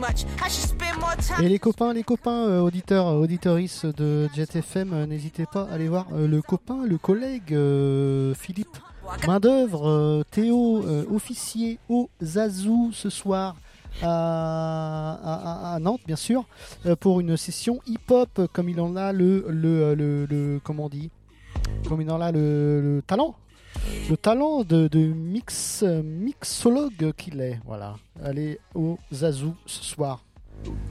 Et les copains, auditeurs, auditorices de Jet FM, n'hésitez pas à aller voir le copain, le collègue Philippe main d'œuvre, Théo, officier au Zazou ce soir à Nantes, bien sûr, pour une session hip-hop, comme il en a comment on dit, comme il en a le talent. Le talent de mixologue qu'il est, voilà. Allez au Zazou ce soir.